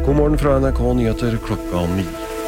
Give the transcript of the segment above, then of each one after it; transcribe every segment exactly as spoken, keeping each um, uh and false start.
God morgen fra N R K Nyheter klokka ni.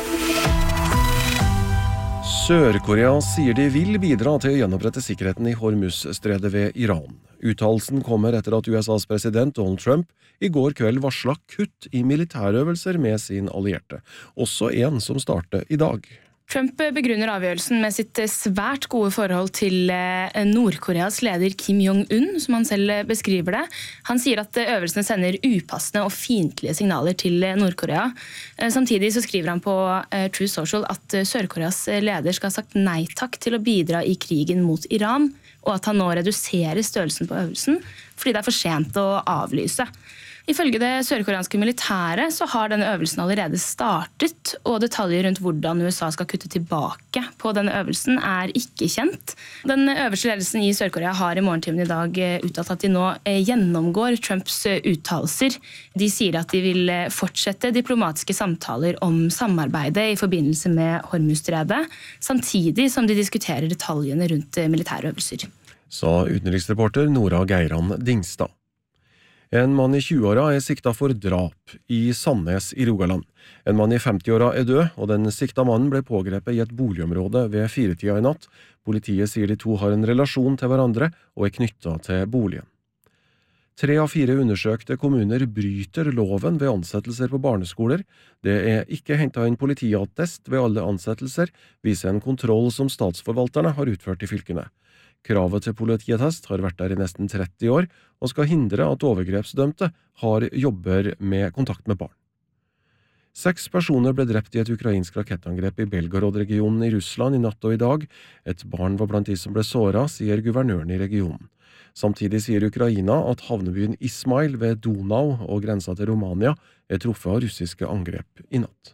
Sør-Korea sier de vil bidra til å gjenopprette sikkerheten i Hormuz-stredet ved Iran. Uttalelsen kommer etter at U S A's president Donald Trump i går kveld varslet kutt i militærøvelser med sin allierte, også en som starter i dag. Trump begrunner avgjørelsen med sitt svært gode forhold til Nord-Koreas leder Kim Jong-un, som han selv beskriver det. Han sier at øvelsene sender upassende og fiendtlige signaler til Nord-Korea. Samtidig så skriver han på True Social at Sør-Koreas leder skal ha sagt nei takk til å bidra i krigen mot Iran, og at han nå reduserer størrelsen på øvelsen fordi det er for sent å avlyse. Ifølge det sørkoreanske militæret så har denne øvelsen allerede startet, og detaljer rundt hvordan U S A skal kutte tilbake på denne øvelsen er ikke kjent. Den øverste ledelsen i Sør-Korea har i morgentimen i dag uttalt at de nå gjennomgår Trumps uttalelser. De sier at de vil fortsette diplomatiske samtaler om samarbeidet i forbindelse med Hormuz-stredet, samtidig som de diskuterer detaljene rundt militærøvelser. Sa utenriksreporter Nora Geiran Dingstad. En mann i tjueåra er sikta for drap i Sandnes i Rogaland. En mann i femtiåra er død, og den sikta mannen ble pågrepet i et boligområde ved firetida i natt. Politiet sier de to har en relasjon til hverandre og er knyttet til boligen. Tre av fire undersøkte kommuner bryter loven ved ansettelser på barneskoler. Det er ikke hentet inn politiattest ved alle ansettelser, viser en kontroll som statsforvalterne har utført i fylkene. Kravet til politiattest har vært der i nesten tretti år, og skal hindre at overgrepsdømte har jobber med kontakt med barn. Seks personer ble drept i et ukrainsk rakettangrep i Belgorod-regionen i Russland i natt og i dag. Et barn var blant de som ble såret, sier guvernøren i regionen. Samtidig sier Ukraina at havnebyen Ismail ved Donau og grensa til Romania er truffet av russiske angrep i natt.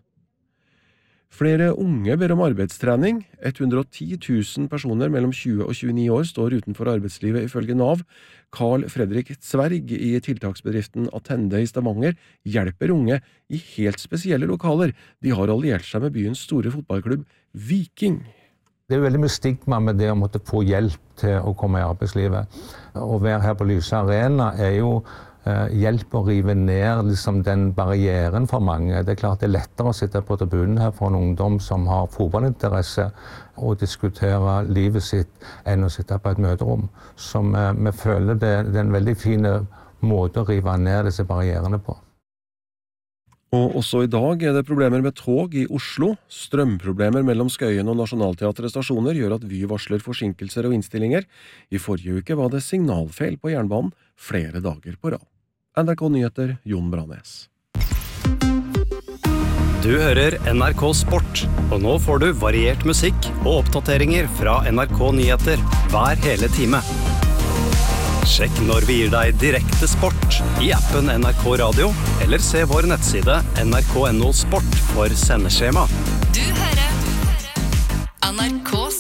Flere unge ber om arbeidstrening. hundre og ti tusen personer mellom tjue og tjueni år står utenfor arbeidslivet ifølge Nav. Carl Fredrik Zwerg i tiltaksbedriften Attende i Stavanger hjelper unge i helt spesielle lokaler. De har alliert seg med byens store fotballklubb Viking. Det er veldig mye stigma med det å måtte få hjelp til å komme i arbeidslivet. Å være her på Lyse Arena er jo hjelp å rive ned liksom, den barrieren for mange. Det er klart det er lettere å sitte på tribunen her for en ungdom som har fotballinteresse og diskutere livet sitt enn å sitte på et møterom. Så vi, vi føler det, det er en veldig fin måte å rive ned disse barrierene på. Og også i dag er det problemer med tog i Oslo. Strømproblemer mellom Skøyen og Nationaltheatret stasjoner gjør at Vy varsler forsinkelser og innstillinger. I forrige uke var det signalfeil på jernbanen flere dager på rad. N R K Nyheter, Jon Branes. Du hører N R K Sport, og nå får du variert musikk og oppdateringer fra N R K Nyheter hver hele time. Sjekk når vi gir deg direkte sport i appen N R K Radio, eller se vår nettside N R K punktum no sport for sendeskjema. Du hører N R K